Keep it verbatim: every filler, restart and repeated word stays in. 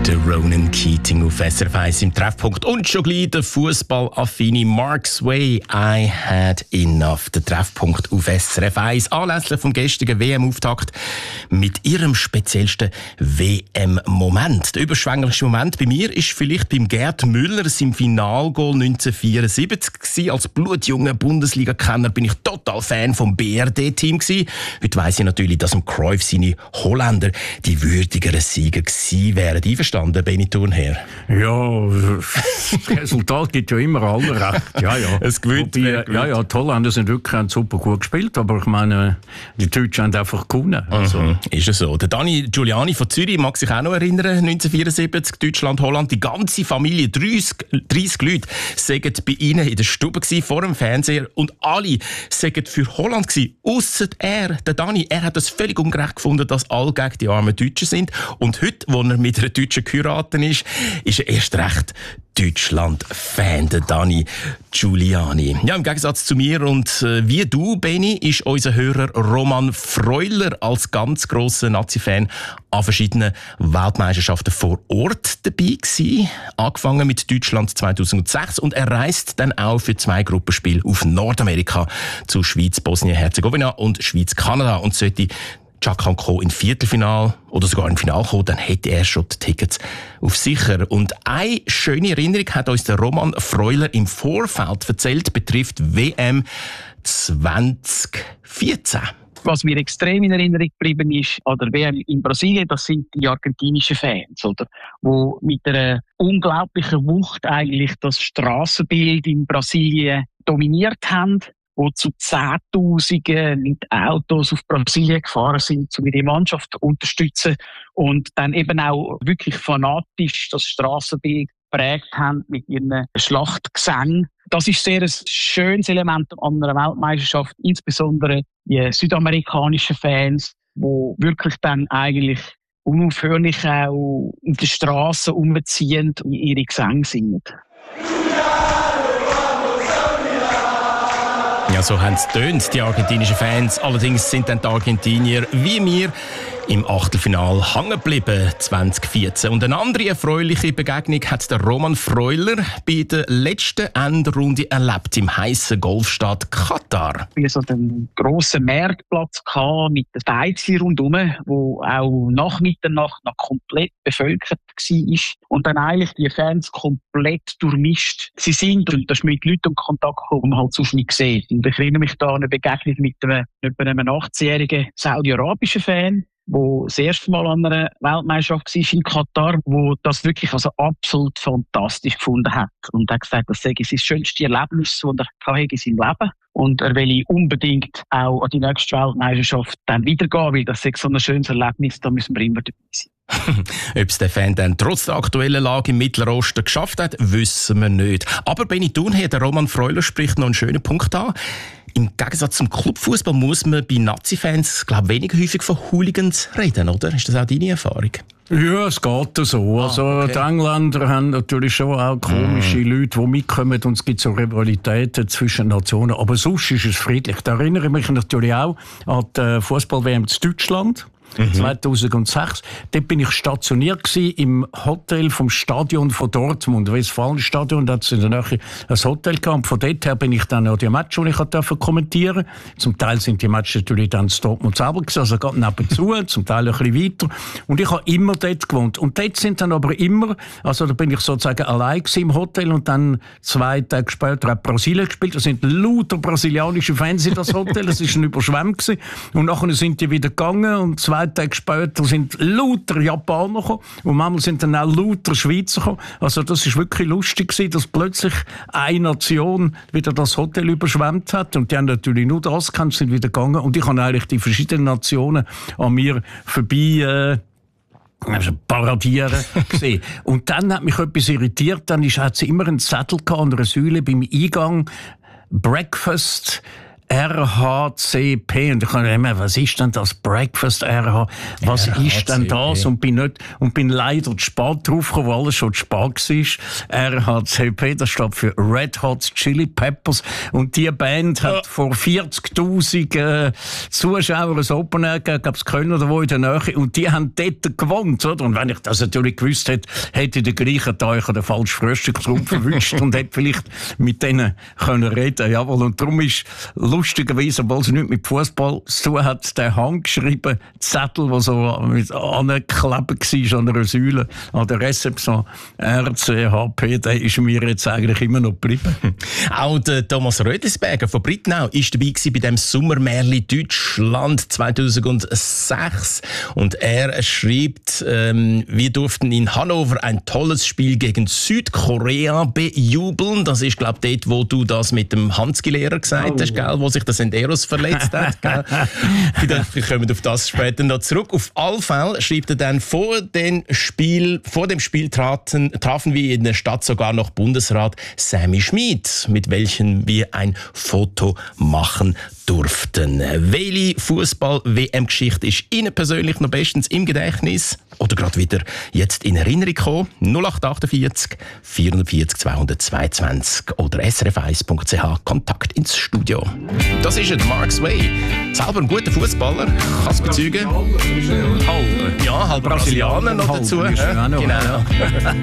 Der Ronan Keating auf S R F eins im Treffpunkt und schon gleich der fußballaffine Mark Sway. I had enough. Der Treffpunkt auf S R F eins anlässlich vom gestrigen W M-Auftakt mit ihrem speziellsten W M-Moment. Der überschwänglichste Moment bei mir ist vielleicht beim Gerd Müller im Finalgoal neunzehnhundertvierundsiebzig gewesen. Als blutjunger Bundesliga-Kenner bin ich total Fan vom B R D-Team gewesen. Heute weiss ich natürlich, dass im Cruyff seine Holländer die würdigeren Sieger gewesen wären. Einverstanden, Benny Thurnherr? Ja, das Resultat gibt ja immer alle recht. Ja, ja. Es gewinnt, Wobei, ja, ja, die Holländer sind wirklich haben super gut gespielt, aber ich meine, die Deutschen haben einfach gewonnen. Also. Mhm, ist es so. Der Dani Giuliani von Zürich mag sich auch noch erinnern, neunzehnhundertvierundsiebzig, Deutschland, Holland, die ganze Familie, dreißig, dreißig Leute, waren bei ihnen in der Stube gewesen, vor dem Fernseher und alle waren für Holland gewesen, ausser er, der Dani. Er hat es völlig ungerecht gefunden, dass alle gegen die armen Deutschen sind. Und heute, wo er mit einer Deutschen geheiratet ist, ist er erst recht Deutschland-Fan, der Dani Giuliani. Ja, im Gegensatz zu mir und äh, wie du, Benni, ist unser Hörer Roman Freuler als ganz grosser Nazi-Fan an verschiedenen Weltmeisterschaften vor Ort dabei gewesen. Angefangen mit Deutschland zweitausendsechs und er reist dann auch für zwei Gruppenspiele auf Nordamerika zu Schweiz, Bosnien-Herzegowina und Schweiz-Kanada und sollte Chaka Ko in Viertelfinal oder sogar im Finale kommen, dann hätte er schon die Tickets auf sicher. Und eine schöne Erinnerung hat uns der Roman Freuler im Vorfeld erzählt, betrifft W M zweitausendvierzehn. Was mir extrem in Erinnerung geblieben ist an der W M in Brasilien, das sind die argentinischen Fans, oder? Wo mit einer unglaublichen Wucht eigentlich das Strassenbild in Brasilien dominiert haben, wo zu Zehntausenden mit Autos auf Brasilien gefahren sind, um die Mannschaft zu unterstützen und dann eben auch wirklich fanatisch das Strassenbild geprägt haben mit ihren Schlachtgesängen. Das ist sehr ein schönes Element an einer Weltmeisterschaft, insbesondere die südamerikanischen Fans, die wirklich dann eigentlich unaufhörlich auch in den Straßen umziehen und ihre Gesänge singen. Ja, so haben es tönt, die argentinischen Fans. Allerdings sind dann die Argentinier wie mir im Achtelfinal hängen geblieben zwanzig vierzehn. Und eine andere erfreuliche Begegnung hat der Roman Freuler bei der letzten Endrunde erlebt im heißen Golfstaat Katar. Wir so einen grossen Marktplatz mit den Beizen rundherum, wo auch nach Mitternacht noch komplett bevölkert war und dann eigentlich die Fans komplett durchmischt sie sind und da ist mit Leuten in Kontakt gekommen, die man halt sonst nicht sieht. Und ich erinnere mich da an eine Begegnung mit einem, etwa einem achtzigjährigen saudi-arabischen Fan, wo das erste Mal an einer Weltmeisterschaft war in Katar, wo das wirklich also absolut fantastisch gefunden hat. Und er hat gesagt, das sei sein schönstes Erlebnis, das er in seinem Leben. Und er will unbedingt auch an die nächste Weltmeisterschaft dann wiedergehen, weil das sei so ein schönes Erlebnis, da müssen wir immer dabei sein. Ob es der Fan dann trotz der aktuellen Lage im Mittleren Osten geschafft hat, wissen wir nicht. Aber Benny Thurnherr, der Roman Freuler, spricht noch einen schönen Punkt an. Im Gegensatz zum Clubfußball muss man bei Nazi-Fans, glaube ich, weniger häufig von Hooligans reden, oder? Ist das auch deine Erfahrung? Ja, es geht so. Ah, also okay. Die Engländer haben natürlich schon auch komische mm. Leute, die mitkommen und es gibt so Rivalitäten zwischen Nationen. Aber sonst ist es friedlich. Da erinnere ich mich natürlich auch an die Fußball-W M in Deutschland. Mhm. zweitausendsechs. Dort bin ich stationiert gewesen im Hotel vom Stadion von Dortmund, Westfalenstadion. Da hat es in der Nähe ein Hotel gehabt. Und von dort her bin ich dann auch die Matches, die ich durfte kommentieren. Zum Teil sind die Matches natürlich dann in Dortmund selber gewesen, also gerade nebenzu, zum Teil ein bisschen weiter. Und ich habe immer dort gewohnt. Und dort sind dann aber immer, also da bin ich sozusagen allein gewesen im Hotel und dann zwei Tage später hat Brasilien gespielt. Da sind lauter brasilianische Fans in das Hotel. Das war überschwemmt gewesen. Und nachher sind die wieder gegangen und zwei Tage später sind lauter Japaner gekommen und manchmal sind dann auch lauter Schweizer gekommen. Also das ist wirklich lustig gewesen, dass plötzlich eine Nation wieder das Hotel überschwemmt hat und die haben natürlich nur das gekannt, sind wieder gegangen und ich habe eigentlich die verschiedenen Nationen an mir vorbei äh, also paradieren gesehen. Und dann hat mich etwas irritiert, dann ist, hat sie immer einen Zettel gehabt an einer Säule beim Eingang, Breakfast R H C P. Und ich kann immer, was ist denn das Breakfast R H? Was R H C P. Ist denn das? Und bin, nicht, und bin leider zu spät draufgekommen, wo alles schon zu spät war. R H C P, das steht für Red Hot Chili Peppers. Und die Band hat ja. vor vierzigtausend äh, Zuschauern ein Open Air gegeben, gab es Köln oder wo in der Nähe. Und die haben dort gewohnt. Oder? Und wenn ich das natürlich gewusst hätte, hätte ich den gleichen Tag den falschen Frühstückstrumpf verwünscht und hätte vielleicht mit denen können reden. Jawohl. Und darum ist lustigerweise, obwohl es nichts mit Fußball zu tun hat, der handgeschriebene Zettel, der so angeklebt war an einer Säule, an der Rezeption R C H P, der ist mir jetzt eigentlich immer noch geblieben. Auch der Thomas Rödesberger von Brittnau war dabei bei dem Sommermärli Deutschland zweitausendsechs. Und er schreibt, ähm, wir durften in Hannover ein tolles Spiel gegen Südkorea bejubeln. Das ist, glaube ich, dort, wo du das mit dem Hanski-Lehrer gesagt oh. hast, gell? Wo sich der Senderos verletzt hat. Gell? Wir kommen auf das später noch zurück. Auf alle Fälle schreibt er dann, vor, den Spiel, vor dem Spiel traten, trafen wir in der Stadt sogar noch Bundesrat Sammy Schmid, mit welchem wir ein Foto machen durften. Welche Fußball-W M-Geschichte ist Ihnen persönlich noch bestens im Gedächtnis oder gerade wieder jetzt in Erinnerung gekommen? null acht achtundvierzig vierundvierzig zweihundertzweiundzwanzig oder s r f eins punkt c h, Kontakt ins Studio. Das ist der Mark Sway. Selber ein guter Fußballer, kann es bezeugen. Halber. Ja, halber Brasilianer noch dazu. Halber, genau.